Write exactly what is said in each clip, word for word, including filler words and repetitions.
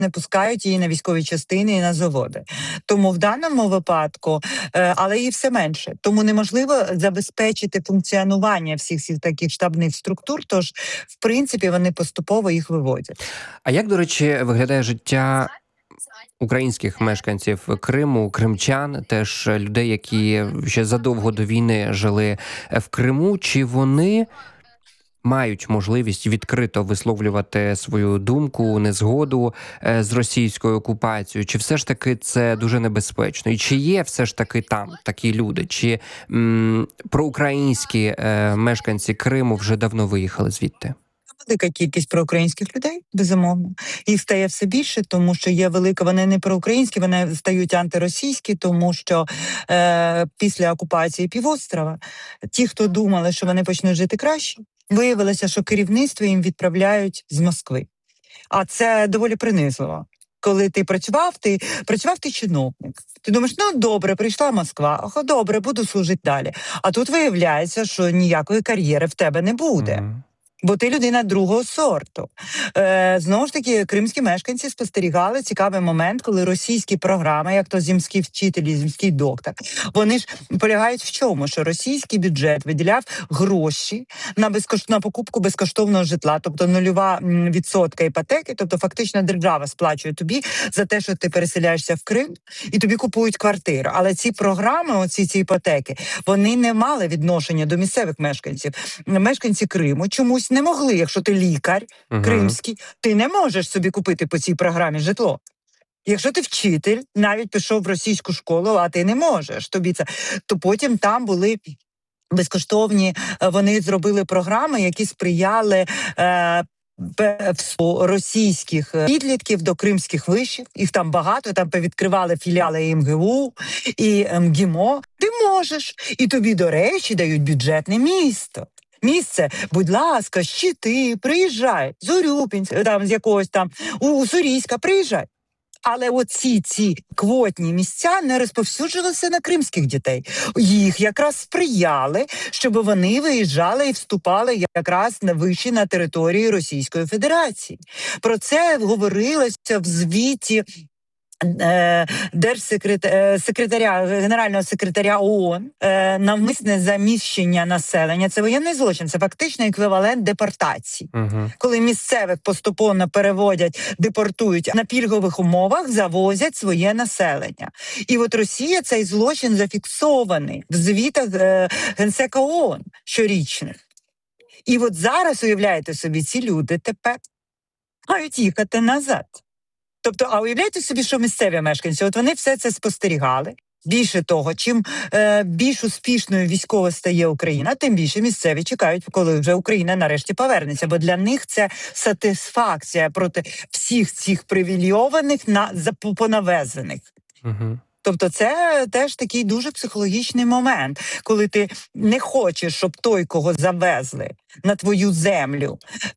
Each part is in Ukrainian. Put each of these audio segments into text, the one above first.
не пускають її на військові частини і на заводи. Тому в даному випадку, е, але її все менше. Тому неможливо забезпечити функціонування всіх всіх таких штабних структур, тож, в принципі, вони поступово їх виводять. А як, до речі, виглядає життя українських мешканців Криму, кримчан, теж людей, які ще задовго до війни жили в Криму? Чи вони мають можливість відкрито висловлювати свою думку, незгоду з російською окупацією? Чи все ж таки це дуже небезпечно? І чи є все ж таки там такі люди? Чи м, проукраїнські е, мешканці Криму вже давно виїхали звідти? Велика кількість проукраїнських людей, безумовно. Їх стає все більше, тому що є велика, вони не проукраїнські, вони стають антиросійські, тому що е, після окупації півострова ті, хто думали, що вони почнуть жити краще, виявилося, що керівництво їм відправляють з Москви. А це доволі принизливо. Коли ти працював, ти працював ти чиновник. Ти думаєш, ну добре, прийшла Москва, ах, добре, буду служити далі. А тут виявляється, що ніякої кар'єри в тебе не буде. Mm-hmm. Бо ти людина другого сорту. Е, знову ж таки, кримські мешканці спостерігали цікавий момент, коли російські програми, як то земський вчитель і земський доктор, вони ж полягають в чому? Що російський бюджет виділяв гроші на, безкош... на покупку безкоштовного житла, тобто нульова відсотка іпотеки, тобто фактично держава сплачує тобі за те, що ти переселяєшся в Крим, і тобі купують квартиру. Але ці програми, оці ці іпотеки, вони не мали відношення до місцевих мешканців. Мешканці Криму чомусь не могли, якщо ти лікар uh-huh. кримський, ти не можеш собі купити по цій програмі житло. Якщо ти вчитель, навіть пішов в російську школу, а ти не можеш, тобі це, то потім там були безкоштовні, вони зробили програми, які сприяли е, російських підлітків до кримських вишів, їх там багато, там повідкривали філіали і МГУ, і МГІМО. Ти можеш, і тобі, до речі, дають бюджетне місто. Місце, будь ласка, Щити, приїжджай, з Урюпінська, там, з якогось там, у Уссурійська, приїжджай. Але оці ці квотні місця не розповсюджувалися на кримських дітей. Їх якраз сприяли, щоб вони виїжджали і вступали якраз на виші на території Російської Федерації. Про це говорилося в звіті держсекретаря, генерального секретаря ООН. Навмисне заміщення населення – це воєнний злочин, це фактично еквівалент депортації. Uh-huh. Коли місцевих поступово переводять, депортують, на пільгових умовах завозять своє населення. І от Росія цей злочин зафіксований в звітах Генсека ООН щорічних. І от зараз, уявляєте собі, ці люди тепер мають їхати назад. Тобто, а уявляєте собі, що місцеві мешканці, от вони все це спостерігали. Більше того, чим е, більш успішною військово стає Україна, тим більше місцеві чекають, коли вже Україна нарешті повернеться. Бо для них це сатисфакція проти всіх цих привілейованих, на, понавезених. Угу. Тобто це теж такий дуже психологічний момент, коли ти не хочеш, щоб той, кого завезли на твою землю,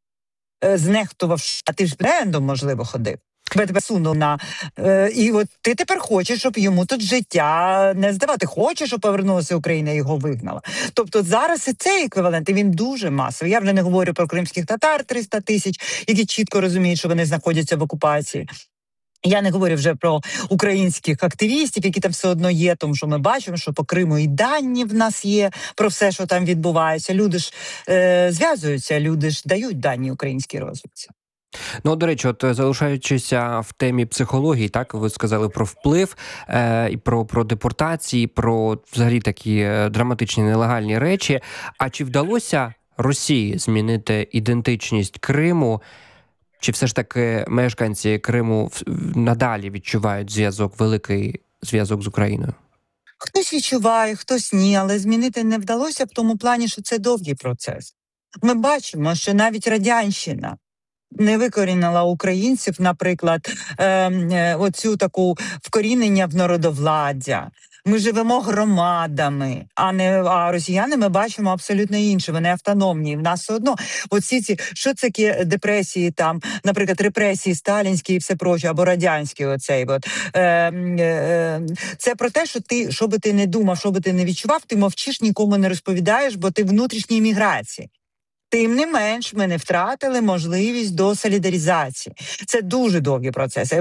е, знехтував, а ти ж брендом, можливо, ходив. Тебе сунув на... Е, і от ти тепер хочеш, щоб йому тут життя не здавати. Хочеш, щоб повернулася Україна і його вигнала. Тобто зараз і цей еквівалент, і він дуже масовий. Я вже не говорю про кримських татар триста тисяч, які чітко розуміють, що вони знаходяться в окупації. Я не говорю вже про українських активістів, які там все одно є, тому що ми бачимо, що по Криму і дані в нас є про все, що там відбувається. Люди ж е, зв'язуються, люди ж дають дані українській розвідці. Ну, до речі, от залишаючися в темі психології, так, ви сказали про вплив, е, і про, про депортації, про взагалі такі драматичні нелегальні речі. А чи вдалося Росії змінити ідентичність Криму? Чи все ж таки мешканці Криму надалі відчувають зв'язок, великий зв'язок з Україною? Хтось відчуває, хтось ні, але змінити не вдалося в тому плані, що це довгий процес. Ми бачимо, що навіть Радянщина не викорінила українців, наприклад, е, е, оцю таку вкорінення в народовладдя. Ми живемо громадами, а не а росіяни ми бачимо абсолютно інше. Вони автономні. В нас все одно оці ці, що це такі депресії, там, наприклад, репресії сталінські і все проче, або радянські оцей. От. Е, е, це про те, що ти, що би ти не думав, що би ти не відчував, ти мовчиш, нікому не розповідаєш, бо ти в внутрішній міграції. Тим не менш, ми не втратили можливість до солідаризації. Це дуже довгі процеси.